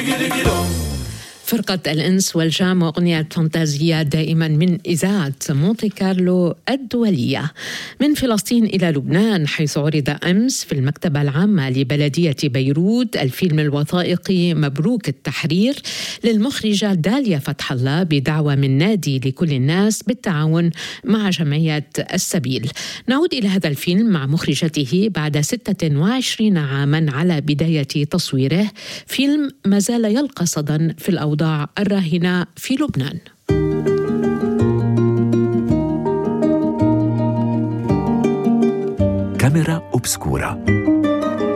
فرقة الإنس والجام وأغنية فانتازيا دائما من إذاعة مونتي كارلو الدولية. من فلسطين إلى لبنان، حيث عرض أمس في المكتبة العامة لبلدية بيروت الفيلم الوثائقي مبروك التحرير للمخرجة داليا فتح الله بدعوة من نادي لكل الناس بالتعاون مع جمعية السبيل. نعود إلى هذا الفيلم مع مخرجته بعد 26 عاما على بداية تصويره، فيلم ما زال يلقى صدى في الأوضاع الراهنة في لبنان. كاميرا أوبسكورا.